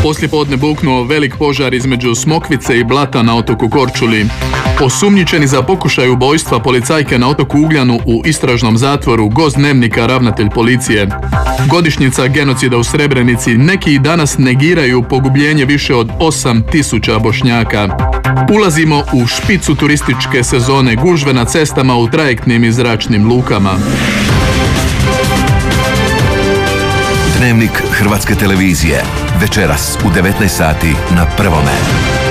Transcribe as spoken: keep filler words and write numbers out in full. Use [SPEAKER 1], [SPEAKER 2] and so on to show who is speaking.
[SPEAKER 1] Poslijepodne buknuo velik požar između Smokvice i Blata na otoku Korčuli. Osumnjičeni za pokušaj ubojstva policajke na otoku Ugljanu u istražnom zatvoru, gost Dnevnika ravnatelj policije. Godišnjica genocida u Srebrenici, neki i danas negiraju pogubljenje više od osam tisuća Bošnjaka. Ulazimo u špicu turističke sezone, gužve na cestama u trajektnim i zračnim lukama.
[SPEAKER 2] Dnevnik Hrvatske televizije, večeras u devetnaest sati na Prvome.